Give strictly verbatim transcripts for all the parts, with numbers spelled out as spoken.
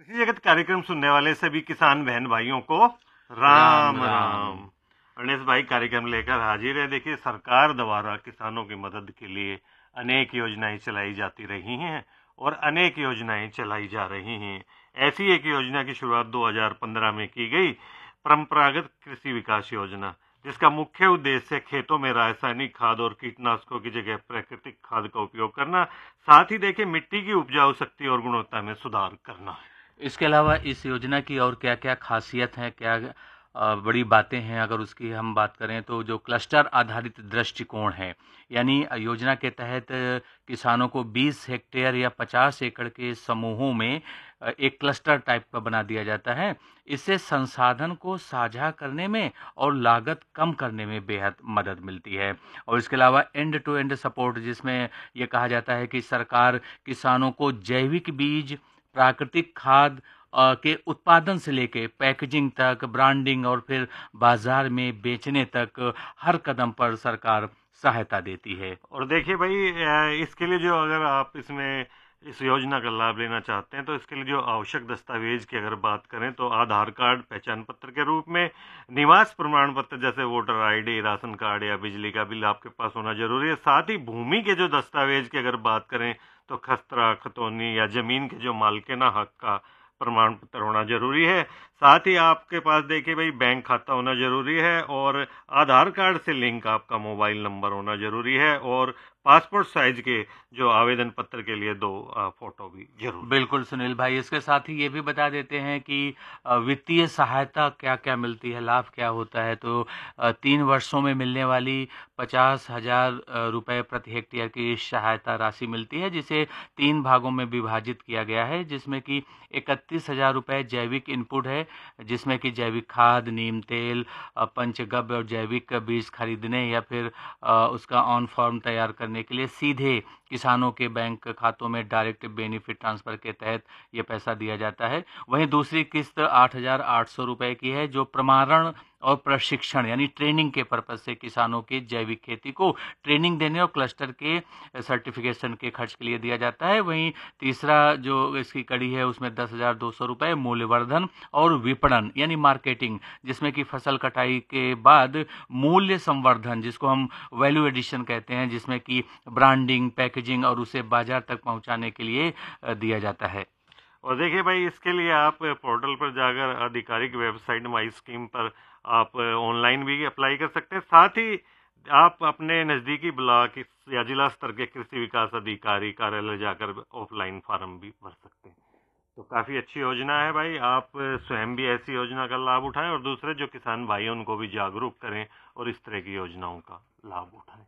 कृषि जगत कार्यक्रम सुनने वाले सभी किसान बहन भाइयों को राम राम राम। राम। गणेश भाई कार्यक्रम लेकर हाजिर है। देखिए, सरकार द्वारा किसानों की मदद के लिए अनेक योजनाएं चलाई जाती रही हैं और अनेक योजनाएं चलाई जा रही हैं। ऐसी एक योजना की शुरुआत दो हज़ार पंद्रह में की गई, परंपरागत कृषि विकास योजना, जिसका मुख्य उद्देश्य खेतों में रासायनिक खाद और कीटनाशकों की जगह प्राकृतिक खाद का उपयोग करना, साथ ही देखिए मिट्टी की उपजाऊ शक्ति और गुणवत्ता में सुधार करना है। इसके अलावा इस योजना की और क्या क्या खासियत है, क्या अ, बड़ी बातें हैं, अगर उसकी हम बात करें तो जो क्लस्टर आधारित दृष्टिकोण है, यानी योजना के तहत किसानों को बीस हेक्टेयर या पचास एकड़ के समूहों में अ, एक क्लस्टर टाइप का बना दिया जाता है। इससे संसाधन को साझा करने में और लागत कम करने में बेहद मदद मिलती है। और इसके अलावा एंड टू एंड सपोर्ट, जिसमें यह कहा जाता है कि सरकार किसानों को जैविक बीज, प्राकृतिक खाद अ, के उत्पादन से लेके पैकेजिंग तक, ब्रांडिंग और फिर बाजार में बेचने तक हर कदम पर सरकार सहायता देती है। और देखिए भाई, अ, इसके लिए जो अगर आप इसमें इस योजना का लाभ लेना चाहते हैं तो इसके लिए जो आवश्यक दस्तावेज की अगर बात करें तो आधार कार्ड पहचान पत्र के रूप में, निवास प्रमाण पत्र जैसे वोटर आईडी, राशन कार्ड या बिजली का बिल आपके पास होना जरूरी है। साथ ही भूमि के जो दस्तावेज की अगर बात करें तो खसरा, खतौनी या जमीन के जो मालिकाना हक का प्रमाण पत्र होना जरूरी है। साथ ही आपके पास देखिए भाई बैंक खाता होना जरूरी है और आधार कार्ड से लिंक आपका मोबाइल नंबर होना जरूरी है और पासपोर्ट साइज के जो आवेदन पत्र के लिए दो आ, फोटो भी जरूर। बिल्कुल सुनील भाई, इसके साथ ही ये भी बता देते हैं कि अ, वित्तीय सहायता क्या क्या मिलती है, लाभ क्या होता है। तो अ, तीन वर्षों में मिलने वाली पचास हजार अ, रुपए प्रति हेक्टेयर की सहायता राशि मिलती है, जिसे तीन भागों में विभाजित किया गया है, जिसमें कि इकतीस हजार रुपये जैविक इनपुट है, जिसमें कि जैविक खाद, नीम तेल, अ, पंचगव्य और जैविक बीज खरीदने या फिर अ, उसका ऑन फॉर्म तैयार करने के लिए सीधे किसानों के बैंक खातों में डायरेक्ट बेनिफिट ट्रांसफर के तहत ये पैसा दिया जाता है। वहीं दूसरी किस्त आठ हजार आठ सौ रुपये की है, जो प्रमाणन और प्रशिक्षण यानी ट्रेनिंग के पर्पज से किसानों की जैविक खेती को ट्रेनिंग देने और क्लस्टर के सर्टिफिकेशन के खर्च के लिए दिया जाता है। वहीं तीसरा जो इसकी कड़ी है उसमें दस हजार दो सौ रुपये मूल्यवर्धन और विपणन यानी मार्केटिंग, जिसमें कि फसल कटाई के बाद मूल्य संवर्धन, जिसको हम वैल्यू एडिशन कहते हैं, जिसमें कि ब्रांडिंग, पैकेजिंग और उसे बाजार तक पहुंचाने के लिए अ, दिया जाता है। और देखिए भाई, इसके लिए आप पोर्टल पर जाकर आधिकारिक वेबसाइट माई स्कीम पर आप ऑनलाइन भी अप्लाई कर सकते हैं। साथ ही आप अपने नज़दीकी ब्लॉक या जिला स्तर के कृषि विकास अधिकारी कार्यालय जाकर ऑफलाइन फॉर्म भी भर सकते हैं। तो काफ़ी अच्छी योजना है भाई, आप स्वयं भी ऐसी योजना का लाभ उठाएं और दूसरे जो किसान भाई हैं उनको भी जागरूक करें और इस तरह की योजनाओं का लाभ उठाएं।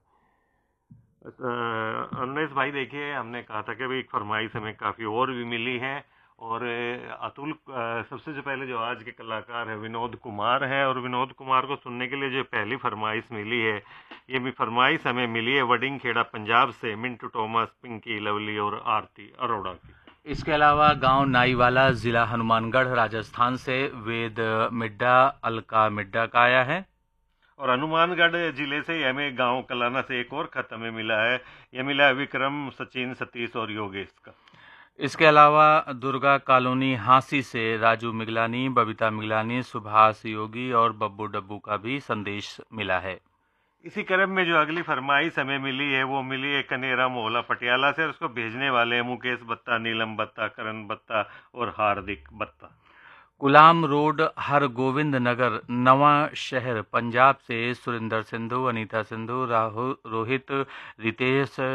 अनलेस भाई देखिए, हमने कहा था कि भाई एक फरमाइश हमें काफ़ी और भी मिली है और अतुल अ, सबसे जो पहले जो आज के कलाकार हैं विनोद कुमार हैं और विनोद कुमार को सुनने के लिए जो पहली फरमाइश मिली है, ये भी फरमाइश हमें मिली है वडिंग खेड़ा पंजाब से मिंटू टॉमस, पिंकी लवली और आरती अरोड़ा की। इसके अलावा गांव नाईवाला, जिला हनुमानगढ़, राजस्थान से वेद मिड्डा, अलका मिड्डा का आया है। और हनुमानगढ़ जिले से हमें गांव कलाना से एक और खत हमें मिला है, यह मिला है विक्रम, सचिन, सतीश और योगेश का। इसके अलावा दुर्गा कॉलोनी हांसी से राजू मिगलानी, बबीता मिगलानी, सुभाष योगी और बब्बू डब्बू का भी संदेश मिला है। इसी क्रम में जो अगली फरमाइश हमें मिली है वो मिली है कनेरा मोहल्ला पटियाला से और उसको भेजने वाले हैं मुकेश बत्ता, नीलम बत्ता, करण बत्ता और हार्दिक बत्ता। गुलाम रोड, हर गोविंद नगर, नवा शहर, पंजाब से सुरिंदर सिंधु, अनीता सिंधु, राहुल, रोहित, रितेश